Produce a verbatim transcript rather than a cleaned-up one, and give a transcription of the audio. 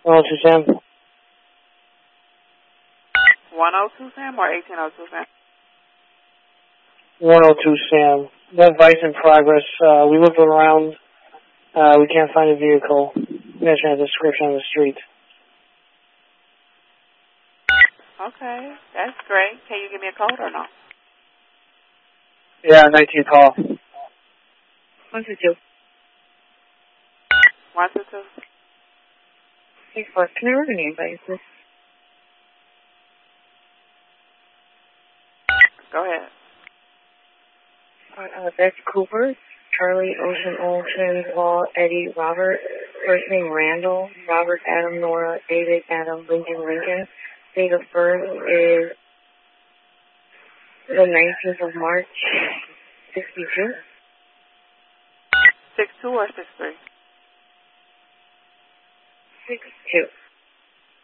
one oh two Sam. one oh two Sam or eighteen oh two Sam? one oh two Sam. That vice in progress. Uh, we looked around. Uh, we can't find a vehicle. Mention a description of the street. Okay, that's great. Can you give me a code or no? Yeah, nineteen call. one two two. one two two. Hey, first, can I order a name basis? Go ahead. Uh, that's Cooper, Charlie, Ocean, Ocean, Paul, Eddie, Robert. First name Randall, Robert, Adam, Nora, David, Adam, Lincoln, Lincoln. Date of birth is the nineteenth of March, sixty-two. six two or six three? six two.